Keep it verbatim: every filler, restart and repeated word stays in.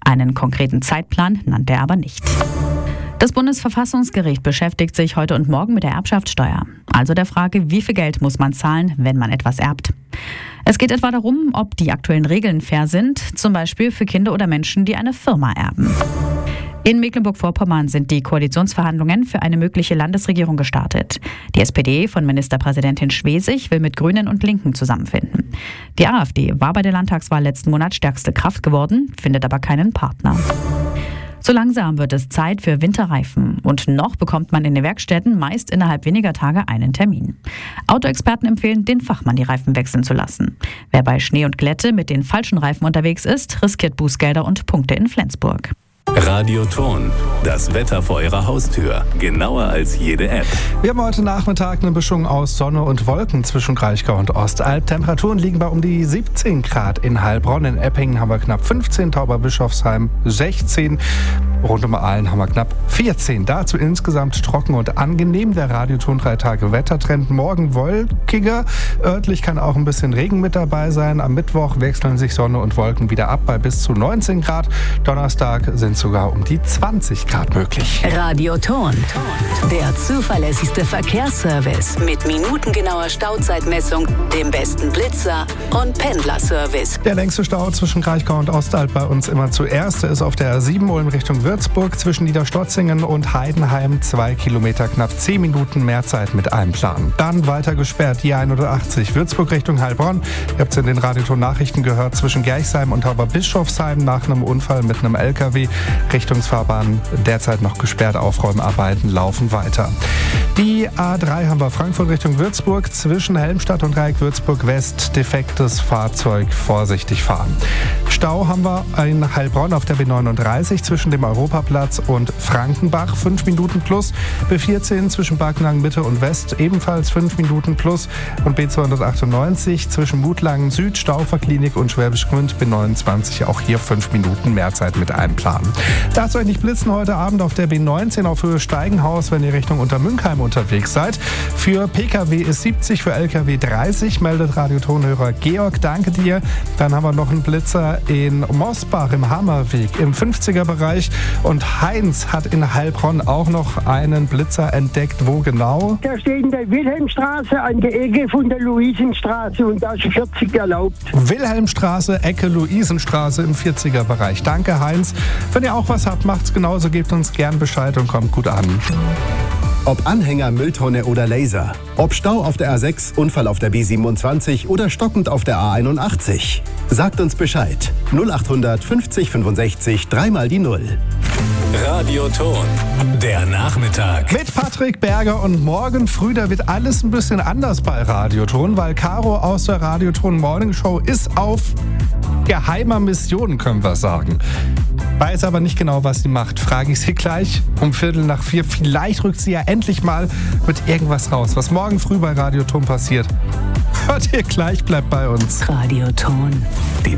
Einen konkreten Zeitplan nannte er aber nicht. Das Bundesverfassungsgericht beschäftigt sich heute und morgen mit der Erbschaftssteuer, also der Frage, wie viel Geld muss man zahlen, wenn man etwas erbt. Es geht etwa darum, ob die aktuellen Regeln fair sind, zum Beispiel für Kinder oder Menschen, die eine Firma erben. In Mecklenburg-Vorpommern sind die Koalitionsverhandlungen für eine mögliche Landesregierung gestartet. Die S P D von Ministerpräsidentin Schwesig will mit Grünen und Linken zusammenfinden. Die AfD war bei der Landtagswahl letzten Monat stärkste Kraft geworden, findet aber keinen Partner. So langsam wird es Zeit für Winterreifen und noch bekommt man in den Werkstätten meist innerhalb weniger Tage einen Termin. Autoexperten empfehlen, den Fachmann die Reifen wechseln zu lassen. Wer bei Schnee und Glätte mit den falschen Reifen unterwegs ist, riskiert Bußgelder und Punkte in Flensburg. Radioton, das Wetter vor Ihrer Haustür. Genauer als jede App. Wir haben heute Nachmittag eine Mischung aus Sonne und Wolken zwischen Kraichgau und Ostalb. Temperaturen liegen bei um die siebzehn Grad in Heilbronn. In Eppingen haben wir knapp fünfzehn, Tauberbischofsheim sechzehn. Rund um Aalen haben wir knapp vierzehn. Dazu insgesamt trocken und angenehm. Der Radioton drei Tage Wettertrend. Morgen wolkiger. Örtlich kann auch ein bisschen Regen mit dabei sein. Am Mittwoch wechseln sich Sonne und Wolken wieder ab bei bis zu neunzehn Grad. Donnerstag sind sogar um die zwanzig Grad möglich. Radioton, der zuverlässigste Verkehrsservice mit minutengenauer Stauzeitmessung, dem besten Blitzer und Pendlerservice. Der längste Stau zwischen Kraichgau und Ostalb bei uns immer zuerst ist auf der A sieben Ulm Richtung Würzburg zwischen Niederstotzingen und Heidenheim. Zwei Kilometer, knapp zehn Minuten mehr Zeit mit Einplan. Dann weiter gesperrt die hundertachtzig Würzburg Richtung Heilbronn. Ihr habt es in den Radioton-Nachrichten gehört, zwischen Gerchsheim und Tauberbischofsheim nach einem Unfall mit einem L K W. Richtungsfahrbahn derzeit noch gesperrt, Aufräumarbeiten laufen weiter. Die A drei haben wir Frankfurt Richtung Würzburg, zwischen Helmstadt und Dreieck Würzburg West, defektes Fahrzeug, vorsichtig fahren. Stau haben wir in Heilbronn auf der B neununddreißig zwischen dem Europaplatz und Frankenbach, fünf Minuten plus. B vierzehn zwischen Backnang Mitte und West, ebenfalls fünf Minuten plus. Und B zweihundertachtundneunzig zwischen Mutlangen Süd, Stauferklinik und Schwäbisch Gmünd, B neunundzwanzig, auch hier fünf Minuten mehr Zeit mit einplanen. Lasst euch nicht blitzen heute Abend auf der B neunzehn auf Höhe Steigenhaus, wenn ihr Richtung Untermünkheim unterwegs seid. Für P K W ist siebzig, für L K W dreißig, meldet Radiotonhörer Georg, danke dir. Dann haben wir noch einen Blitzer in Mosbach im Hammerweg im fünfziger Bereich und Heinz hat in Heilbronn auch noch einen Blitzer entdeckt. Wo genau? Der steht in der Wilhelmstraße an der Ecke von der Luisenstraße und da ist vierzig erlaubt. Wilhelmstraße, Ecke Luisenstraße im vierziger Bereich. Danke Heinz. Wenn ihr auch was habt, macht's genauso, gebt uns gern Bescheid und kommt gut an. Ob Anhänger, Mülltonne oder Laser. Ob Stau auf der A sechs, Unfall auf der B siebenundzwanzig oder stockend auf der A einundachtzig. Sagt uns Bescheid. null achthundert fünfzig fünfundsechzig, dreimal die Null. Radioton, der Nachmittag. Mit Patrick Berger und morgen früh, da wird alles ein bisschen anders bei Radioton, weil Caro aus der Radioton Morning Show ist auf geheimer Mission, können wir sagen. Weiß aber nicht genau, was sie macht. Frage ich sie gleich um Viertel nach vier. Vielleicht rückt sie ja endlich mal mit irgendwas raus. Was morgen früh bei Radioton passiert, hört ihr gleich, bleibt bei uns. Radioton. Die